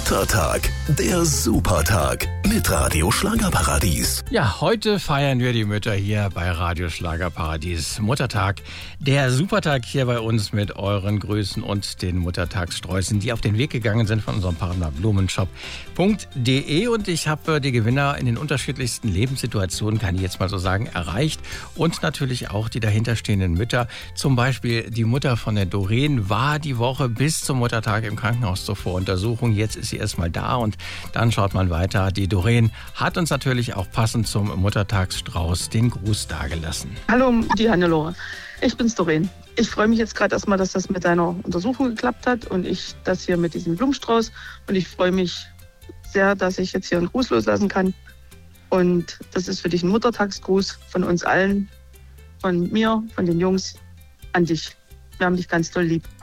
Muttertag, der Supertag mit Radio Schlagerparadies. Ja, heute feiern wir die Mütter hier bei Radio Schlagerparadies. Muttertag, der Supertag hier bei uns mit euren Grüßen und den Muttertagssträußen, die auf den Weg gegangen sind von unserem Partner blumenshop.de. Und ich habe die Gewinner in den unterschiedlichsten Lebenssituationen, kann ich jetzt mal so sagen, erreicht. Und natürlich auch die dahinterstehenden Mütter. Zum Beispiel die Mutter von der Doreen war die Woche bis zum Muttertag im Krankenhaus zur Voruntersuchung. Jetzt ist sie erstmal da und dann schaut man weiter. Die Doreen hat uns natürlich auch passend zum Muttertagsstrauß den Gruß dagelassen. Hallo, die Hannelore. Ich bin's, Doreen. Ich freue mich jetzt gerade erstmal, dass das mit deiner Untersuchung geklappt hat und ich das hier mit diesem Blumenstrauß. Und ich freue mich sehr, dass ich jetzt hier einen Gruß loslassen kann. Und das ist für dich ein Muttertagsgruß von uns allen, von mir, von den Jungs, an dich. Wir haben dich ganz doll lieb.